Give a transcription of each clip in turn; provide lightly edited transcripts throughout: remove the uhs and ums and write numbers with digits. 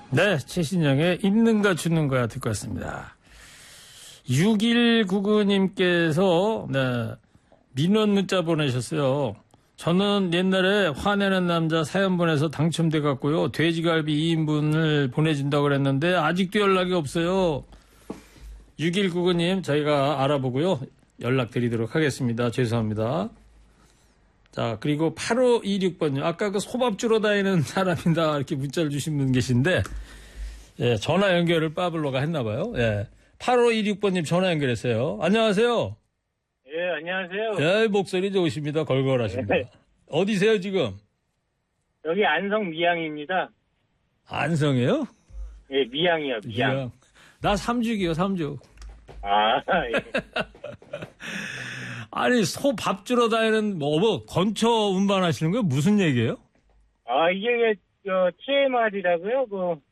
네, 최신영의 있는가 주는거야 듣고 왔습니다. 6199님께서 네, 민원 문자 보내셨어요. 저는 옛날에 화내는 남자 사연 보내서 당첨돼 갖고요. 돼지갈비 2인분을 보내준다고 그랬는데 아직도 연락이 없어요. 6199님 저희가 알아보고요. 연락드리도록 하겠습니다. 죄송합니다. 자, 그리고 8526번요. 아까 그 소밥 주러 다니는 사람이다 이렇게 문자를 주신 분 계신데 예, 전화 연결을 빠블로가 했나 봐요. 예. 8526번님 전화 연결했어요. 안녕하세요. 예, 안녕하세요. 예, 목소리 좋으십니다. 걸걸하십니다. 네. 어디세요, 지금? 여기 안성 미양입니다. 안성이에요? 예, 미양이요, 미양. 나 삼죽이요, 삼죽. 아, 예. 아니, 소 밥 주러 다니는, 건처 운반하시는 거예요? 무슨 얘기예요? 아, 이게, TMR이라고요?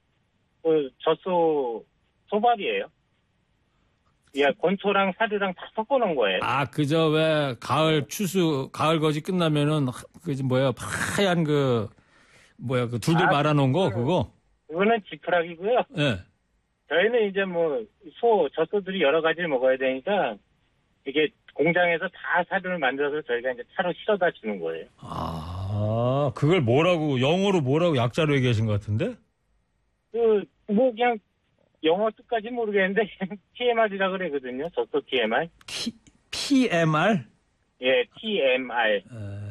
젖소 소밥이에요. 예, 건초랑 사료랑 다 섞어놓은 거예요. 아, 왜, 가을 거지 끝나면은, 하얀 둘들 말아놓은 거, 그거? 그거는 지푸라기고요. 예. 네. 저희는 이제 젖소들이 여러 가지를 먹어야 되니까, 이게 공장에서 다 사료를 만들어서 저희가 이제 차로 실어다 주는 거예요. 아, 그걸 영어로 뭐라고 약자로 얘기하신 것 같은데? 그냥, 영어 뜻까지 모르겠는데, TMR이라 그러거든요. 젖소 TMR. PMR? 예, TMR.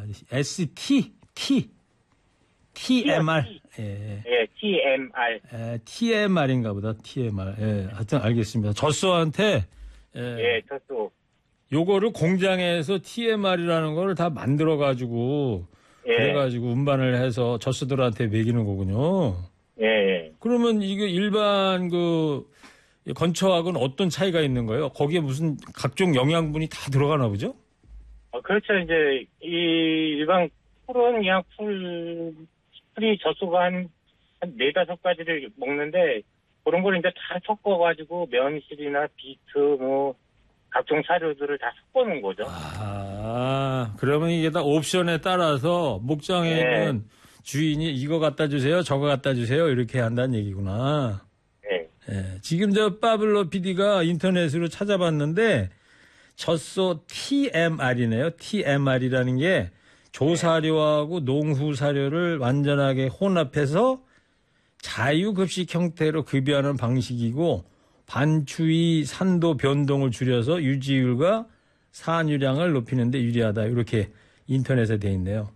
TMR. 예, TMR. TMR인가 보다, TMR. 예, 하여튼 알겠습니다. 젖소한테, 예, 젖소. 요거를 공장에서 TMR이라는 거를 다 만들어가지고, 예. 그래가지고 운반을 해서 젖소들한테 먹이는 거군요. 예. 그러면 이게 일반 건초하고는 어떤 차이가 있는 거예요? 거기에 무슨 각종 영양분이 다 들어가나 보죠? 그렇죠. 이제, 이 일반 풀은 그냥 풀이 젖소가 한 4-5가지를 먹는데, 그런 걸 이제 다 섞어가지고 면실이나 비트, 각종 사료들을 다 섞어놓은 거죠. 아, 그러면 이게 다 옵션에 따라서 목장에 있는 주인이 이거 갖다 주세요, 저거 갖다 주세요, 이렇게 한다는 얘기구나. 네. 예. 지금 파블로 PD가 인터넷으로 찾아봤는데, 젖소 TMR이네요. TMR이라는 게 조사료하고 농후사료를 완전하게 혼합해서 자유급식 형태로 급여하는 방식이고, 반추위 산도 변동을 줄여서 유지율과 산유량을 높이는 데 유리하다. 이렇게 인터넷에 돼 있네요.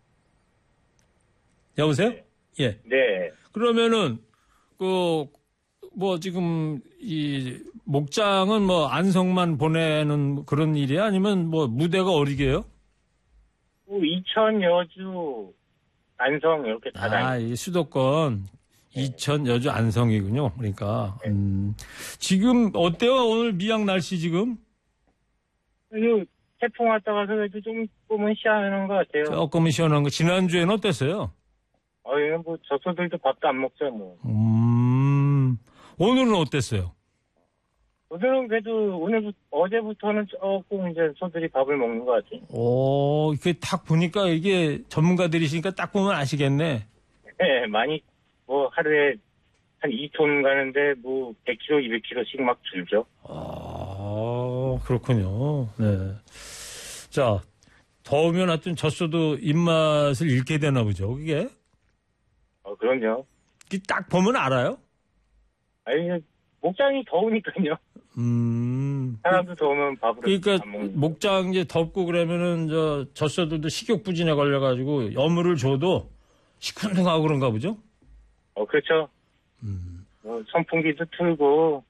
여보세요? 네. 예. 네. 그러면은, 지금, 목장은 안성만 보내는 그런 일이야? 아니면 무대가 어디게요? 이천, 여주, 안성, 이렇게 다 다니고. 이 수도권, 이천, 여주, 안성이군요. 그러니까, 지금, 어때요? 오늘 미양 날씨 지금? 태풍 왔다 가서 그래도 조금은 시원한 것 같아요. 조금은 시원한 거. 지난주에는 어땠어요? 젖소들도 밥도 안 먹죠, 오늘은 어땠어요? 오늘은 그래도 어제부터는 조금 이제 소들이 밥을 먹는 것 같아요. 이게 딱 보니까 이게 전문가들이시니까 딱 보면 아시겠네. 네, 많이, 하루에 한 2톤 가는데 100kg, 200kg씩 막 줄죠. 그렇군요. 네. 자, 더우면 하여튼 젖소도 입맛을 잃게 되나 보죠, 그게? 그럼요. 딱 보면 알아요? 아니, 목장이 더우니까요. 사람도 더우면 밥을 그러니까 안 먹는. 목장 이제 덥고 그러면은 젖소들도 식욕부진에 걸려가지고 여물을 줘도 시큰둥하고 그런가 보죠? 그렇죠. 선풍기도 틀고